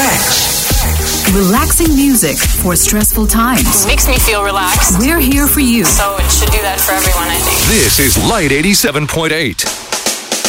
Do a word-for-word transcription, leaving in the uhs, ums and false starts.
X. Relaxing music for stressful times. Makes me feel relaxed. We're here for you. So it should do that for everyone, I think. This is Light eighty-seven point eight.